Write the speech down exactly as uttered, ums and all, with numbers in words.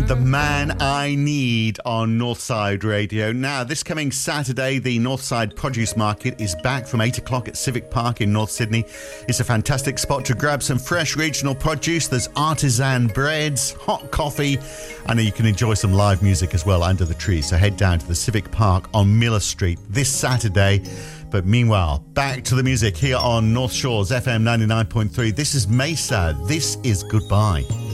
The Man I Need on Northside Radio. Now, this coming Saturday, the Northside Produce Market is back from eight o'clock at Civic Park in North Sydney. It's a fantastic spot to grab some fresh regional produce. There's artisan breads, hot coffee, and you can enjoy some live music as well under the trees. So head down to the Civic Park on Miller Street this Saturday. But meanwhile, back to the music here on North Shores F M ninety-nine point three. This is Mesa. This is Goodbye.